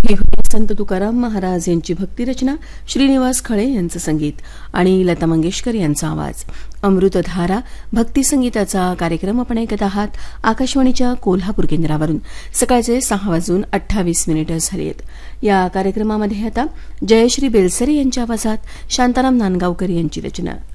ही संत तुकाराम महाराज यांची भक्तिरचना, श्रीनिवास खळे यांचं संगीत आणि लता मंगेशकर यांचा आवाज. अमृतधारा भक्तिसंगीताचा कार्यक्रम आपण ऐकत आहात आकाशवाणीच्या कोल्हापूर केंद्रावरून. सकाळचे 6:28 झाले आहेत. या कार्यक्रमामध्ये आता जयश्री बेलसरे यांच्या आवाजात शांताराम नांदगावकर यांची रचना.